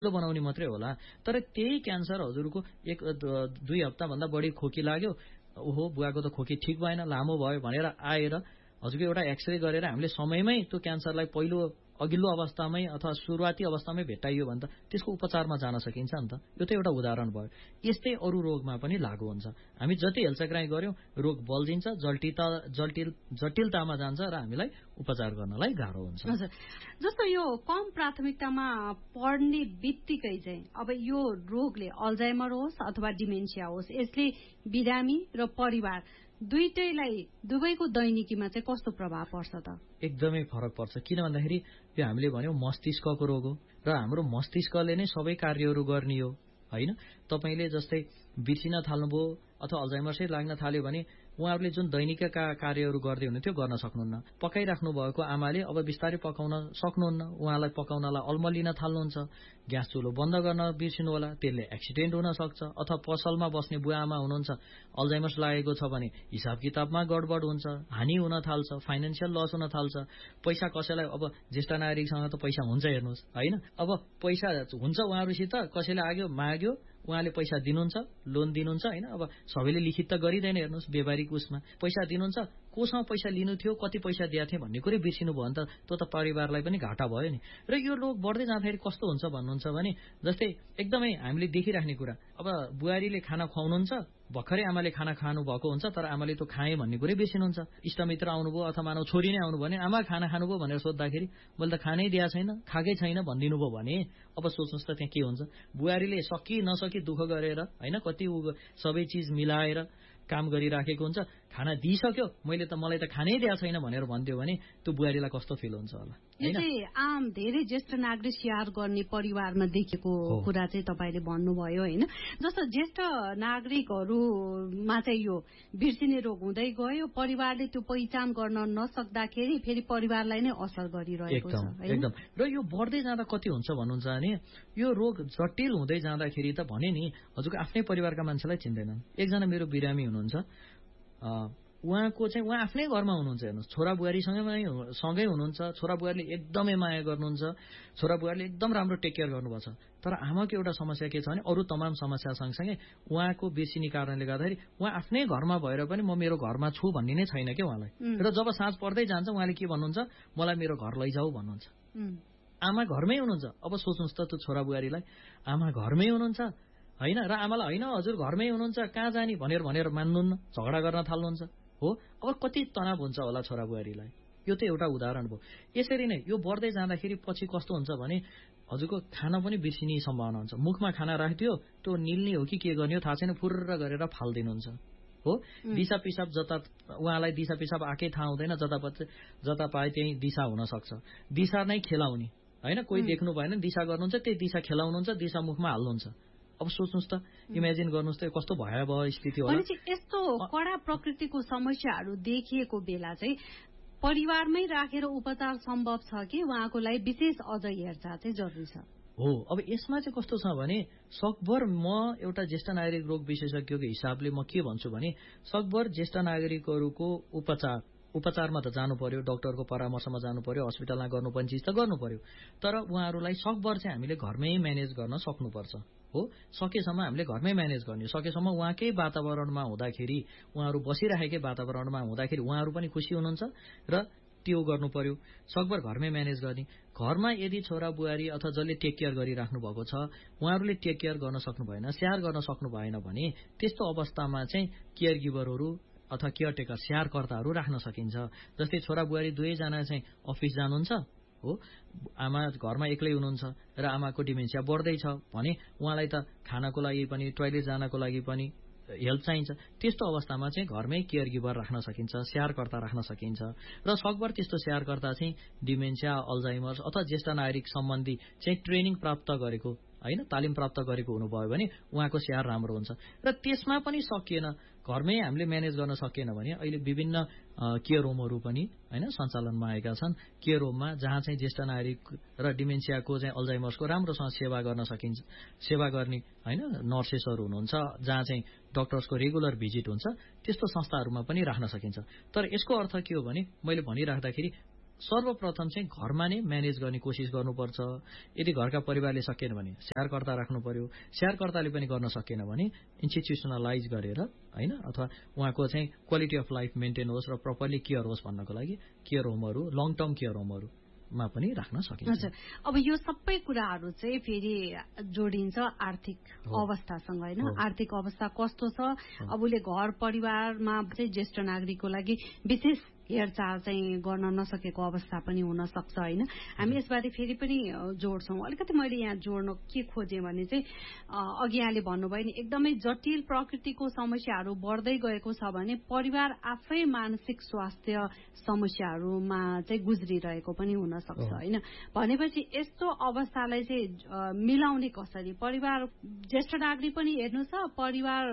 बनाउने मात्रै होला। तर त्यही क्यान्सर हजुरको 1-2 हप्ताभन्दा बढी खोकी लाग्यो, ओहो बुवाको त खोकी ठिक भएन, लामो भयो भनेर आएर हजुरको एउटा एक्सरे गरेर हामीले समयमै त्यो क्यान्सरलाई पहिलो अघिल्लो अवस्थामै अथवा सुरुवाती अवस्थामै भेट्टाइयो भने त त्यसको उपचारमा जान सकिन्छ नि त। यो त एउटा उदाहरण भयो। यस्तै अरू रोगमा पनि लागू हुन्छ। हामी जति हेलचक्राइ गर्यौं रोग बल्झिन्छ, जटिलतामा जान्छ र हामीलाई उपचार गर्नलाई गाह्रो हुन्छ। हजुर, जस्तो यो कम प्राथमिकतामा पढ्ने बित्तिकै चाहिँ अब यो रोगले अल्जाइमर होस् अथवा डिमेन्सिया होस्, यसले बिरामी र परिवार दुवैको दैनिकीमा चाहिँ कस्तो प्रभाव पर्छ त? एकदमै फरक पर्छ। किन भन्दाखेरि यो हामीले भन्यौं मस्तिष्कको रोग हो र हाम्रो मस्तिष्कले नै सबै कार्यहरू गर्ने हो, हैन? तपाईले जस्तै बिर्सिन थाल्नुभयो अथवा अल्जाइमर्सै लाग्न थाल्यो भने उहाँहरूले जुन दैनिक कार्यहरू गर्दै हुनुहुन्थ्यो गर्न सक्नुहुन्न। पकाइराख्नु भएको आमाले अब बिस्तारै पकाउन सक्नुहुन्न, उहाँलाई पकाउनलाई अल्म लिन थाल्नुहुन्छ। ग्यास चुलो बन्द गर्न बिर्सिनु होला, त्यसले एक्सिडेन्ट हुन सक्छ। अथवा पसलमा बस्ने बुवा आमा हुनुहुन्छ, अल्जाइमर्स लागेको छ भने हिसाब किताबमा गडबड हुन्छ, हानि हुन थाल्छ, फाइनान्शियल लस हुन थाल्छ। पैसा कसैलाई अब ज्येष्ठ नागरिकसँग त पैसा हुन्छ हेर्नुहोस्, हैन? अब पैसा हुन्छ उहाँहरुसित, कसैले आग्यो माग्यो, उहाँले पैसा दिनुहुन्छ, लोन दिनुहुन्छ, हैन? अब सबैले लिखित त गरिदैन हेर्नुहोस्, व्यावहारिक उसमा पैसा दिनुहुन्छ, कोसँग पैसा लिनु थियो, कति पैसा दिएको थिए भन्ने कुरै बिर्सिनु भयो भने त त्यो त परिवारलाई पनि घाटा भयो नि। र यो रोग बढ्दै जाँदाखेरि कस्तो हुन्छ भन्नुहुन्छ भने जस्तै एकदमै हामीले देखिराख्ने कुरा, अब बुहारीले खाना खुवाउनुहुन्छ, भर्खरै आमाले खाना खानु भएको हुन्छ, तर आमाले त्यो खाए भन्ने कुरै बिर्सिनुहुन्छ। इष्टमित्र आउनुभयो अथवा मानव छोरी नै आउनु भने आमा खाना खानुभयो भनेर सोद्धाखेरि मैले त खानै दिएको छैन, खाकै छैन भनिदिनु भयो भने अब सोच्नुहोस् त त्यहाँ के हुन्छ। बुहारीले सकी नसकी दुःख गरेर, हैन, कति सबै चिज मिलाएर काम गरिराखेको हुन्छ, खाना दिइसक्यो, मलाई त खानै दिएको छैन भनेर भनिदियो भने त्यो बुहारीलाई कस्तो फिल हुन्छ होला। यो चाहिँ आम धेरै ज्येष्ठ नागरिक स्याहार गर्ने परिवारमा देखेको कुरा चाहिँ तपाईले भन्नुभयो, हैन? जस्तो ज्येष्ठ नागरिकहरुमा चाहिँ यो बिर्सिने रोग हुँदै गयो, परिवारले त्यो पहिचान गर्न नसक्दाखेरि फेरि परिवारलाई नै असर गरिरहेको छ, हैन? एकदम। र यो बढ्दै जाँदा कति हुन्छ भन्नुहुन्छ भने यो रोग जटिल हुँदै जाँदाखेरि त भने नि हजुरको आफ्नै परिवारका मान्छेलाई चिन्दैनन्। एकजना मेरो बिरामी हुनुहुन्छ, उहाँको चाहिँ उहाँ आफ्नै घरमा हुनुहुन्छ हेर्नुहोस्, छोरा बुहारीसँगै हुनुहुन्छ, छोरा बुहारीले एकदमै माया गर्नुहुन्छ, छोरा बुहारीले एकदम राम्रो टेक केयर गर्नुपर्छ। तर आमाको एउटा समस्या के छ भने अरू तमाम समस्या सँगसँगै उहाँको बेसिनी कारणले गर्दाखेरि उहाँ आफ्नै घरमा भएर पनि म मेरो घरमा छु भन्ने नै छैन के उहाँलाई। र जब साँझ पर्दै जान्छ उहाँले के भन्नुहुन्छ, मलाई मेरो घर लैजाऊ भन्नुहुन्छ। आमा घरमै हुनुहुन्छ। अब सोच्नुहोस् त त्यो छोरा बुहारीलाई, आमा घरमै हुनुहुन्छ, हैन, र आमालाई हैन हजुर घरमै हुनुहुन्छ कहाँ जाने भनेर मान्नुहुन्न, झगडा गर्न थाल्नुहुन्छ हो। अब कति तनाव हुन्छ होला छोरा बुहारीलाई। यो त एउटा उदाहरण भयो। यसरी नै यो बढ्दै जाँदाखेरि पछि कस्तो हुन्छ भने हजुरको खाना पनि बिर्सिने सम्भावना हुन्छ। मुखमा खाना राख्दियो, त्यो निल्ने हो कि के गर्ने हो थाहा छैन, फुर्र गरेर फाल्दिनुहुन्छ हो। दिशा पिसाब उहाँलाई दिशा पिसाब आकै थाहा हुँदैन, जता पाए त्यही दिशा हुन सक्छ। दिशा नै खेलाउने, हैन? कोही देख्नु भएन दिशा गर्नुहुन्छ, त्यही दिशा खेलाउनुहुन्छ, दिशा मुखमा हाल्नुहुन्छ। अब सोच्नुहोस् त, इमेजिन गर्नुहोस् त कस्तो भयावह स्थिति होला। यस्तो कडा प्रकृतिको समस्याहरू देखिएको बेला चाहिँ परिवारमै राखेर उपचार सम्भव छ कि उहाँको लागि विशेष अझ हेरचाह चाहिँ जरुरी छ? हो। अब यसमा चाहिँ कस्तो छ भने सकभर म एउटा ज्येष्ठ नागरिक रोग विशेषज्ञको हिसाबले म के भन्छु भने सकभर ज्येष्ठ नागरिकहरूको उपचारमा त जानु पर्यो, डाक्टरको परामर्शमा जानु पर्यो, हस्पिटलमा गर्नुपर्ने चिज त गर्नु पर्यो, तर उहाँहरूलाई सकभर चाहिँ हामीले घरमै म्यानेज गर्न सक्नुपर्छ हो। सकेसम्म हामीले घरमै म्यानेज गर्ने, सकेसम्म उहाँकै वातावरणमा हुँदाखेरि, उहाँहरू बसिरहेकै वातावरणमा हुँदाखेरि उहाँहरू पनि खुसी हुनुहुन्छ र त्यो गर्नु पर्यो। सकभर घरमै म्यानेज गर्ने। घरमा यदि छोरा बुहारी अथवा जसले टेक केयर गरिराख्नु भएको छ उहाँहरूले टेक केयर गर्न सक्नु भएन, स्याहार गर्न सक्नु भएन भने त्यस्तो अवस्थामा चाहिँ केयर गिभरहरू अथवा केयरटेकर स्याहारकर्ताहरू राख्न सकिन्छ। जस्तै छोरा बुहारी दुवैजना चाहिँ अफिस जानुहुन्छ हो, आमा घरमा एक्लै हुनुहुन्छ र आमाको डिमेन्सिया बढ्दै छ भने उहाँलाई त खानाको लागि पनि टोयलेट जानको लागि पनि हेल्प चाहिन्छ। त्यस्तो अवस्थामा चाहिँ घरमै केयर गिभर राख्न सकिन्छ, स्याहारकर्ता राख्न सकिन्छ। र सकभर त्यस्तो स्याहारकर्ता चाहिँ डिमेन्सिया, अल्जाइमर्स अथवा ज्येष्ठ नागरिक सम्बन्धी चाहिँ ट्रेनिङ प्राप्त गरेको, हैन, तालिम प्राप्त गरेको हुनुभयो भने उहाँको स्याहार राम्रो हुन्छ। र त्यसमा पनि सकिएन, घरमै हामीले म्यानेज गर्न सकिएन भने अहिले विभिन्न केयर होमहरू पनि हैन सञ्चालनमा आएका छन्। केयर होममा जहाँ चाहिँ ज्येष्ठ नागरिक र डिमेन्सियाको चाहिँ अल्जाइमर्सको राम्रोसँग सेवा गर्न सकिन्छ, सेवा गर्ने हैन नर्सेसहरू हुनुहुन्छ, जहाँ चाहिँ डाक्टर्सको रेगुलर भिजिट हुन्छ, त्यस्तो संस्थाहरूमा पनि राख्न सकिन्छ। तर यसको अर्थ के हो भने मैले भनिराख्दाखेरि सर्वप्रथम चाहिँ घरमा नै म्यानेज गर्ने कोसिस गर्नुपर्छ। यदि घरका परिवारले सकेन भने स्याहारकर्ता राख्नु पर्यो, स्याहारकर्ताले पनि गर्न सकेन भने इन्स्टिट्युसनलाइज गरेर हैन, अथवा उहाँको चाहिँ क्वालिटी अफ लाइफ मेन्टेन होस् र प्रपरली केयर होस् भन्नको लागि केयर होमहरू, लङ टर्म केयर होमहरूमा पनि राख्न सकिन्छ। अब यो सबै कुराहरू चाहिँ फेरि जोडिन्छ आर्थिक अवस्थासँग हैन। आर्थिक अवस्था कस्तो छ, अब उसले घर परिवारमा चाहिँ ज्येष्ठ नागरिकको लागि विशेष हेरचाह चाहिँ गर्न नसकेको अवस्था पनि हुन सक्छ हैन। हामी यसबारे फेरि पनि जोड्छौं। अलिकति मैले यहाँ जोड्न के खोजेँ भने चाहिँ अघि यहाँले भन्नुभयो नि एकदमै जटिल प्रकृतिको समस्याहरू बढ्दै गएको छ भने परिवार आफै मानसिक स्वास्थ्य समस्याहरूमा चाहिँ गुज्रिरहेको पनि हुन सक्छ हैन। भनेपछि यस्तो अवस्थालाई चाहिँ मिलाउने कसरी, परिवार ज्येष्ठ नागरिक पनि हेर्नु छ, परिवार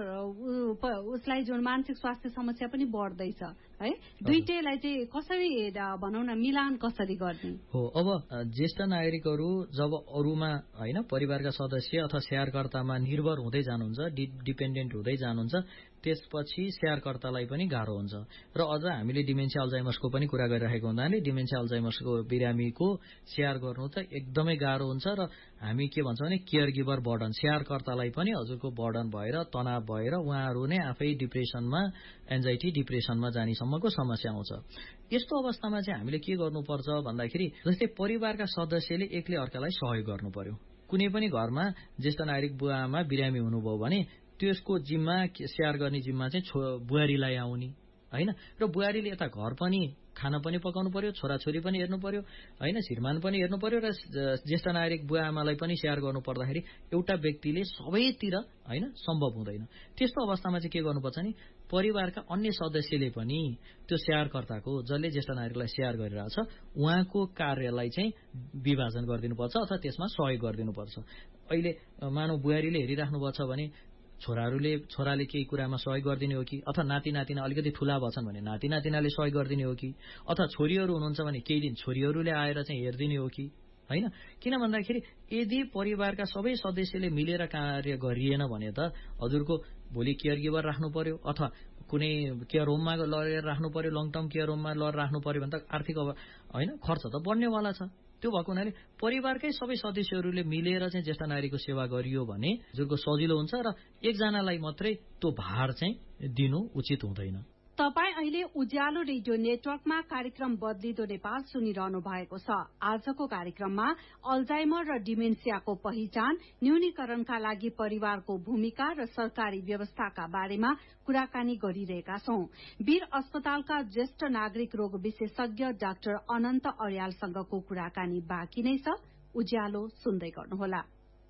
उसलाई जुन मानसिक स्वास्थ्य समस्या पनि बढ्दैछ है, दुईटैलाई चाहिँ कसरी भनौँ न मिलान कसरी गर्ने हो। अब ज्येष्ठ नागरिकहरू जब अरूमा हैन परिवारका सदस्य अथवा स्याहारकर्तामा निर्भर हुँदै जानुहुन्छ, डिपेन्डेन्ट हुँदै जानुहुन्छ, त्यसपछि स्याहारकर्तालाई पनि गाह्रो हुन्छ। र अझ हामीले डिमेन्सिया अल्जाइमर्सको पनि कुरा गरिरहेको हुँदाले डिमेन्सिया अल्जाइमर्सको बिरामीको स्याहार गर्नु त एकदमै गाह्रो हुन्छ। र हामी के भन्छौँ भने केयर गिभर बर्डन, स्याहारकर्तालाई पनि हजुरको बर्डन भएर तनाव भएर उहाँहरू नै आफै डिप्रेसनमा, एन्जाइटी डिप्रेसनमा जानेसम्मको समस्या आउँछ। यस्तो अवस्थामा चाहिँ हामीले के गर्नुपर्छ भन्दाखेरि जस्तै परिवारका सदस्यले एकले अर्कालाई सहयोग गर्नु पर्यो। कुनै पनि घरमा ज्येष्ठ नागरिक बुवाआमा बिरामी हुनुभयो भने त्यसको जिम्मा, स्याहार गर्ने जिम्मा चाहिँ बुहारीलाई आउने हैन। र बुहारीले यता घर पनि खाना पनि पकाउनु पर्यो, छोराछोरी पनि हेर्नु पर्यो हैन, श्रीमान पनि हेर्नु पर्यो, र ज्येष्ठ नागरिक बुवाआमालाई पनि स्याहार गर्नु पर्दाखेरि एउटा व्यक्तिले सबैतिर हैन सम्भव हुँदैन। त्यस्तो अवस्थामा चाहिँ के गर्नुपर्छ नि, परिवारका अन्य सदस्यले पनि त्यो स्याहारकर्ताको, जसले ज्येष्ठ नागरिकलाई स्याहार गरिरहेछ उहाँको कार्यलाई चाहिँ विभाजन गरिदिनुपर्छ अथवा त्यसमा सहयोग गरिदिनुपर्छ। अहिले मानव बुहारीले हेरिराख्नु भएको छ भने छोराले केही कुरामा सहयोग गरिदिने हो कि, अथवा नाति नातिना अलिकति ठुला भछन् भने नाति नातिनाले सहयोग गरिदिने हो कि, अथवा छोरीहरू हुनुहुन्छ भने केही दिन छोरीहरूले आएर चाहिँ हेरिदिने हो कि हैन। किन भन्दाखेरि यदि परिवारका सबै सदस्यले मिलेर कार्य गरिएन भने त हजुरको भोलि केयर गिभर राख्नु पर्यो अथवा कुनै केयर होममा लगेर राख्नु पर्यो, लङ टर्म केयर होममा लगेर राख्नु पर्यो भने त आर्थिक हैन खर्च त बढ्नेवाला छ। त्यो भएको हुनाले परिवारकै सबै सदस्यहरूले मिलेर चाहिँ ज्येष्ठ नागरिकको सेवा गरियो भने हजुरको सजिलो हुन्छ र एकजनालाई मात्रै त्यो भार चाहिँ दिनु उचित हुँदैन। तपाईँ अहिले उज्यालो रेडियो नेटवर्कमा कार्यक्रम बदलिदो नेपाल सुनिरहनु भएको छ। आजको कार्यक्रममा अल्जाइमर र डिमेन्सियाको पहिचान, न्यूनीकरणका लागि परिवारको भूमिका र सरकारी व्यवस्थाका बारेमा कुराकानी गरिरहेका छौं। वीर अस्पतालका ज्येष्ठ नागरिक रोग विशेषज्ञ डाक्टर अनन्त अर्यालसँगको कुराकानी बाँकी नै छ। उज्यालो सुन्दै गर्नुहोला।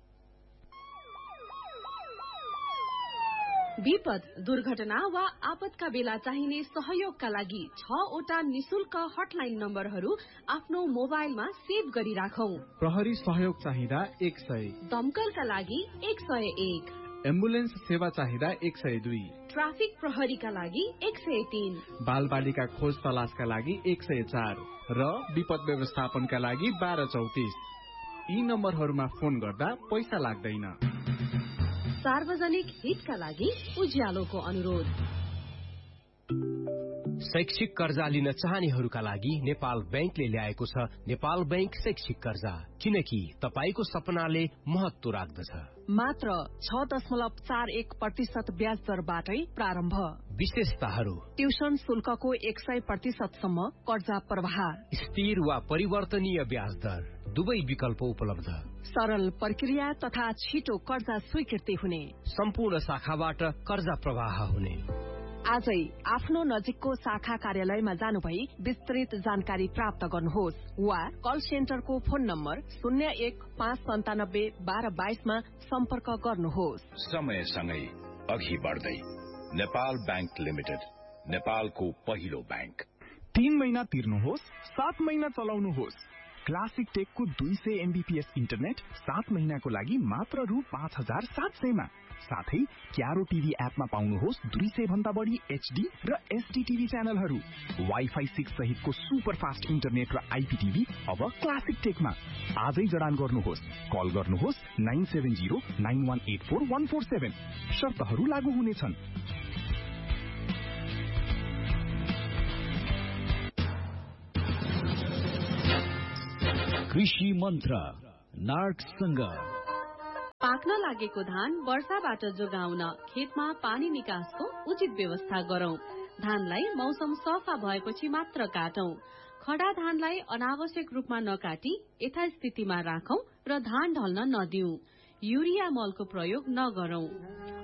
विपद, दुर्घटना वा आपतका बेला चाहिने सहयोगका लागि 6 वटा निशुल्क हटलाइन नम्बरहरू आफ्नो मोबाइलमा सेभ गरिराखौं। प्रहरी सहयोग चाहिँदा 100, दमकलका लागि 101, एम्बुलेन्स सेवा चाहिँदा 102, ट्राफिक प्रहरीका लागि 103, बाल बालिका खोज तलासका लागि 104 र विपद व्यवस्थापनका लागि 1234। यी नम्बरहरूमा फोन गर्दा पैसा लाग्दैन। सार्वजनिक हितका लागि उज्यालोको अनुरोध। शैक्षिक कर्जा लिन चाहनेहरूका लागि नेपाल बैंकले ल्याएको छ नेपाल बैंक शैक्षिक कर्जा, किनकि तपाईको सपनाले महत्व राख्दछ। मात्र 6.41% ब्याज दरबाटै प्रारम्भ। विशेषताहरू: ट्युसन शुल्कको 100% सम्म कर्जा प्रवाह, स्थिर वा परिवर्तनीय ब्याज दर, दुवै विकल्प उपलब्ध, सरल प्रक्रिया तथा छिटो कर्जा स्वीकृति हुने, सम्पूर्ण शाखाबाट कर्जा प्रवाह हुने। आजै आफ्नो नजिकको शाखा कार्यालयमा जानुभई विस्तृत जानकारी प्राप्त गर्नुहोस् वा कल सेन्टरको फोन नम्बर 0159721222 मा सम्पर्क गर्नुहोस्। समयसँगै अघि बढ्दै नेपाल बैंक लिमिटेड, नेपालको पहिलो बैंक। 3 महिना तिर्नुहोस्, 7 महिना चलाउनुहोस्। क्लासिक टेकको 200 MBPS इन्टरनेट 7 महिनाको लागि मात्र रु 5700 मा। साथै क्यारो टिभी एपमा पाउनुहोस् 200 भन्दा बढी HD र SD टिभी च्यानलहरू। वाइफाई 6 सहितको सुपर फास्ट इन्टरनेट र IPTV अब क्लासिक टेकमा। आजै जडान गर्नुहोस्। कल गर्नुहोस् 9709184147। शर्तहरू लागू हुनेछन्। कृषि मन्त्र नार्कसँग। पाक्न लागेको धान वर्षाबाट जोगाउन खेतमा पानी निकासको उचित व्यवस्था गरौं। धानलाई मौसम सफा भएपछि मात्र काटौं। खडा धानलाई अनावश्यक रूपमा नकाटी यथास्थितिमा राखौं र धान ढल्न नदिऊ। युरिया मलको प्रयोग नगरौं।